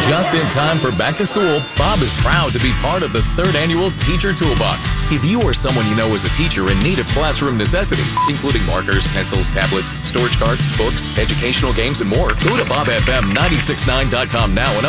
Just in time for back to school, Bob is proud to be part of the 3rd annual Teacher Toolbox. If you or someone you know is a teacher in need of classroom necessities, including markers, pencils, tablets, storage cards, books, educational games, and more, go to BobFM969.com now and